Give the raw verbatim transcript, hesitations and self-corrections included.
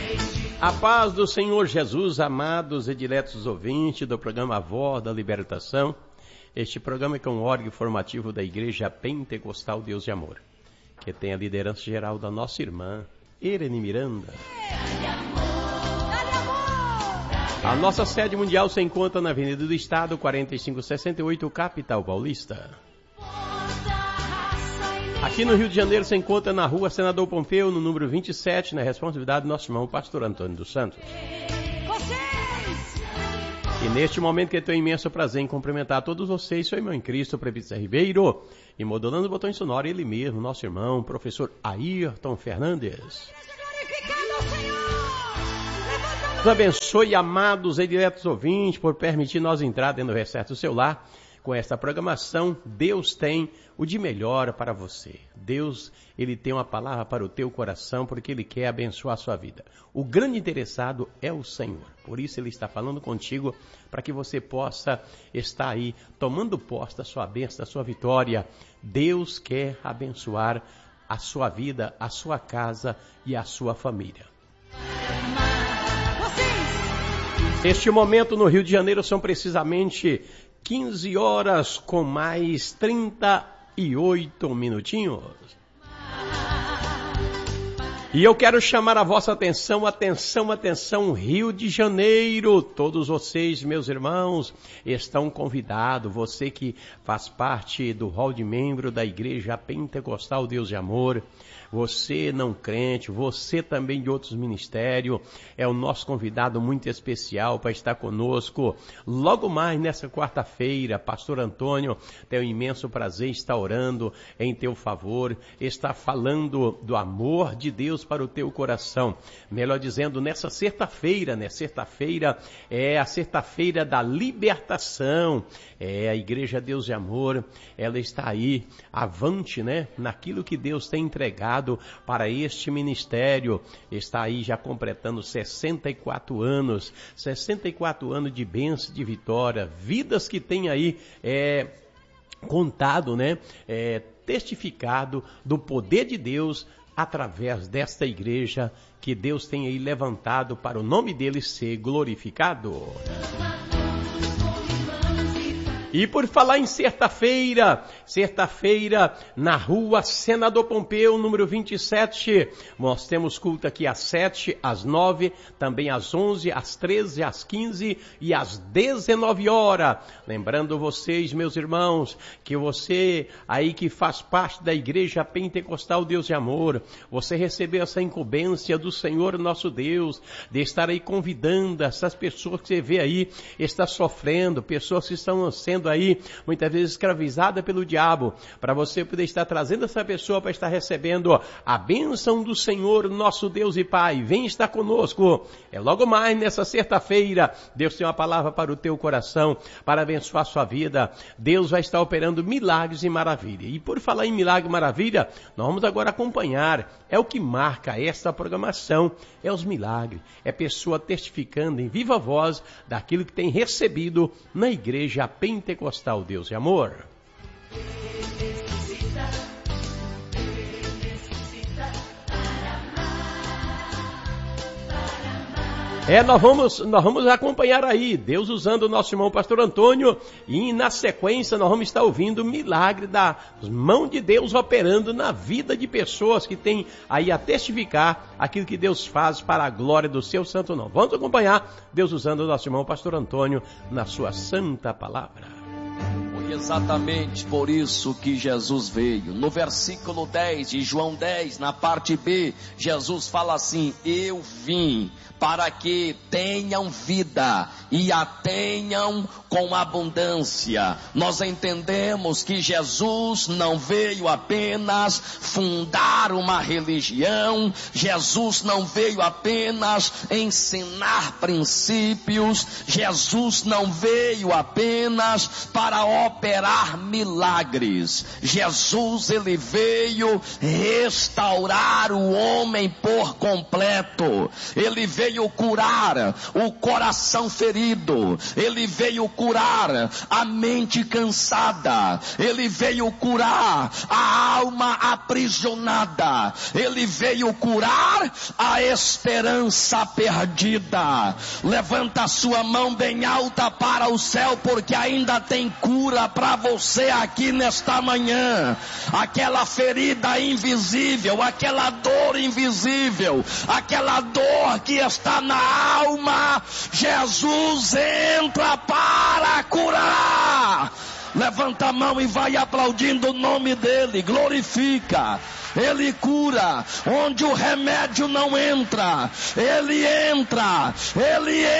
A paz do Senhor Jesus, amados e diletos ouvintes do programa Voz da Libertação. Este programa é um órgão formativo da Igreja Pentecostal Deus de Amor, que tem a liderança geral da nossa irmã, Irene Miranda. A nossa sede mundial se encontra na Avenida do Estado, quarenta e cinco sessenta e oito, capital paulista. Aqui no Rio de Janeiro se encontra na rua Senador Pompeu, no número vinte e sete, na responsabilidade do nosso irmão pastor Antônio dos Santos. E neste momento que eu tenho imenso prazer em cumprimentar todos vocês, sou irmão em Cristo, Presbítero Ribeiro, e modulando os botões sonoros, ele mesmo, nosso irmão, professor Ayrton Fernandes. Deus abençoe, amados e diretos ouvintes, por permitir nós entrar dentro do recerto do seu lar. Com esta programação, Deus tem o de melhor para você. Deus, Ele tem uma palavra para o teu coração, porque Ele quer abençoar a sua vida. O grande interessado é o Senhor. Por isso Ele está falando contigo, para que você possa estar aí, tomando posse da sua bênção, da sua vitória. Deus quer abençoar a sua vida, a sua casa e a sua família. Este momento no Rio de Janeiro são precisamente quinze horas com mais trinta e oito minutinhos. E eu quero chamar a vossa atenção, atenção, atenção, Rio de Janeiro. Todos vocês, meus irmãos, estão convidados. Você que faz parte do hall de membro da Igreja Pentecostal Deus de Amor, você não crente, você também de outros ministérios, é o nosso convidado muito especial para estar conosco. Logo mais nessa quarta-feira, pastor Antônio tem um imenso prazer em estar orando em teu favor, está falando do amor de Deus para o teu coração. Melhor dizendo, nessa sexta-feira, né? Sexta-feira é a sexta-feira da libertação. É a Igreja Deus de Amor, ela está aí, avante, né? Naquilo que Deus tem entregado para este ministério. Está aí já completando sessenta e quatro anos, sessenta e quatro anos de bênção, de vitória, vidas que tem aí é, contado, né? É, testificado do poder de Deus através desta igreja que Deus tem aí levantado para o nome dele ser glorificado. E por falar em sexta-feira, sexta-feira na rua Senador Pompeu, número vinte e sete, nós temos culto aqui às sete, às nove, também às onze, às treze, às quinze e às dezenove horas. Lembrando vocês, meus irmãos, que você aí que faz parte da Igreja Pentecostal Deus de Amor, você recebeu essa incumbência do Senhor nosso Deus, de estar aí convidando essas pessoas que você vê aí, está sofrendo, pessoas que estão sendo aí, muitas vezes escravizada pelo diabo, para você poder estar trazendo essa pessoa para estar recebendo a bênção do Senhor, nosso Deus e Pai. Vem estar conosco. É logo mais nessa sexta-feira. Deus tem uma palavra para o teu coração, para abençoar a sua vida. Deus vai estar operando milagres e maravilha. E por falar em milagre e maravilha, nós vamos agora acompanhar. É o que marca esta programação, é os milagres. É pessoa testificando em viva voz daquilo que tem recebido na Igreja Pentecostal Deus de Amor. É, nós vamos, nós vamos acompanhar aí, Deus usando o nosso irmão pastor Antônio, e na sequência nós vamos estar ouvindo o milagre da mão de Deus operando na vida de pessoas que têm aí a testificar aquilo que Deus faz para a glória do seu santo nome. Vamos acompanhar Deus usando o nosso irmão pastor Antônio na sua santa palavra. Foi exatamente por isso que Jesus veio. No versículo dez de João dez, na parte B, Jesus fala assim: eu vim para que tenham vida e a tenham com abundância. Nós entendemos que Jesus não veio apenas fundar uma religião, Jesus não veio apenas ensinar princípios, Jesus não veio apenas para operar milagres. Jesus, ele veio restaurar o homem por completo. Ele veio curar o coração ferido. Ele veio curar a mente cansada. Ele veio curar a alma aprisionada. Ele veio curar a esperança perdida. Levanta a sua mão bem alta para o céu, porque ainda tem cura para você aqui nesta manhã. Aquela ferida invisível, aquela dor invisível, aquela dor que está na alma, Jesus entra para curar. Levanta a mão e vai aplaudindo o nome dele, glorifica. Ele cura onde o remédio não entra. Ele entra, ele